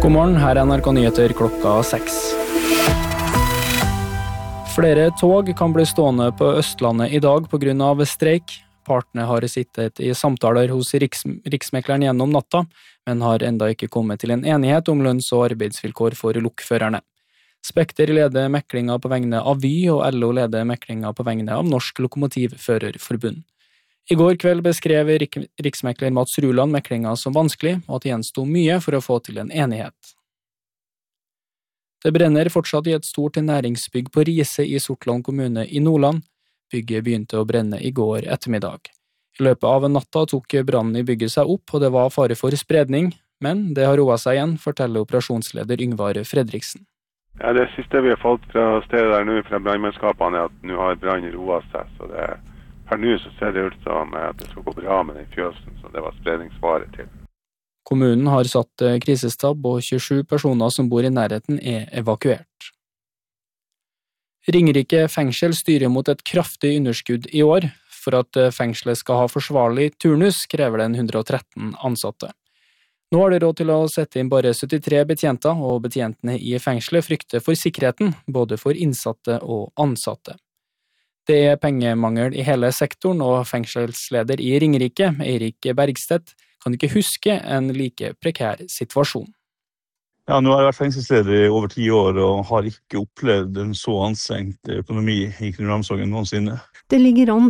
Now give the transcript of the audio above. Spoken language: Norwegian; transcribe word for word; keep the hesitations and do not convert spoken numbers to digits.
God morgen, her er N R K Nyheter klokka seks. Flere tog kan bli stående på Østlandet i dag på grunn av streik. Partene har sittet i samtaler hos riks riksmekleren gjennom natta, men har enda ikke kommet til en enighet om lønns- og arbeidsvilkår for lokførerne. Spekter leder meklinga på vegne av Vy, og L O leder meklinga på vegne av Norsk Lokomotivførerforbund. I går kveld beskrev rik riksmekler Mats Ruland meklinga som vanskelig, og at det gjensto mye for å få til en enighet. Det brenner fortsatt i et stort næringsbygg på Riise i Sortland kommune i Nordland. Bygget begynte å brenne i går ettermiddag. I løpet av natta tok brannen i bygget seg opp, og det var fare for spredning, men det har roet seg igjen, forteller operasjonsleder Yngvar Fredriksen. Ja, det siste vi har fått fra stedet der nå, fra brannmannskapene, er at nå har brannen roet seg, så det, per nå så ser det ut som at det skal gå bra med den fjøsen, så det var spredningsfare til. Kommunen har satt krisestab, og tjuesju personer som bor i nærheten er evakuert. Ringerike fengsel styrer mot et kraftig underskudd i år. For at fengselet skal ha forsvarlig turnus, krever den hundre og tretten ansatte. Nå har det råd til å sette inn bare syttitre betjenter, og betjentene i fengselet frykter for sikkerheten, både for innsatte og ansatte. Det er pengemangel i hele sektoren, og fengselsleder i Ringerike, Eirik Bergstedt, kan ikke huske en like prekær situasjon. Ja, nå har jeg vært fengselsleder i over ti år og har ikke opplevd en så anstrengt økonomi i kriminalomsorgen noensinne. Det ligger an